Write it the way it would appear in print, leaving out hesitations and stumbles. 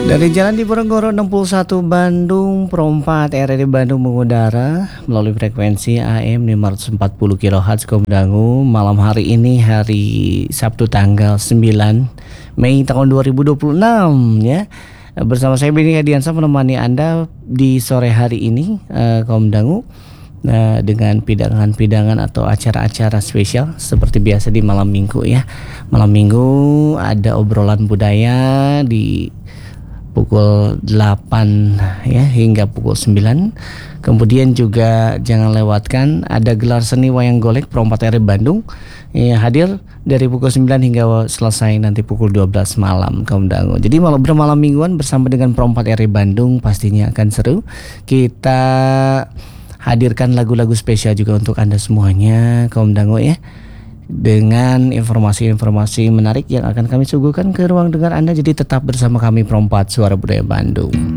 Dari Jalan Diponegoro 61 Bandung, Pro 4 RRI Bandung mengudara melalui frekuensi AM 540 kHz Komdangu. Malam hari ini hari Sabtu tanggal 9 Mei tahun 2026 ya. Bersama saya Beni Hadiansa menemani Anda di sore hari ini Komdangu dengan pidangan-pidangan atau acara-acara spesial seperti biasa di malam minggu ya. Malam minggu ada obrolan budaya di pukul 8 ya hingga pukul 9. Kemudian juga jangan lewatkan ada gelar seni wayang golek Pro 4 RRI Bandung ya, hadir dari pukul 9 hingga selesai nanti pukul 12 malam Komdangu. Jadi malam bermalam mingguan bersama dengan Pro 4 RRI Bandung pastinya akan seru. Kita hadirkan lagu-lagu spesial juga untuk Anda semuanya Komdangu ya, dengan informasi-informasi menarik yang akan kami suguhkan ke ruang dengar Anda. Jadi tetap bersama kami Pro 4 Suara Budaya Bandung.